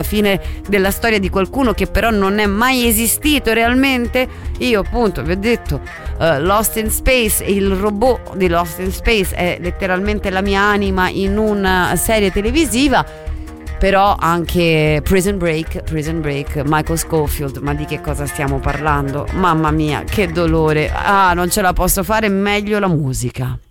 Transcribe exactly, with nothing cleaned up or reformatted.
fine della storia di qualcuno che però non è mai esistito realmente. Io appunto vi ho detto uh, Lost in Space, il robot di Lost in Space è letteralmente la mia anima in una serie televisiva. Però anche Prison Break, Prison Break, Michael Scofield, ma di che cosa stiamo parlando? Mamma mia, che dolore. Ah, non ce la posso fare, meglio la musica.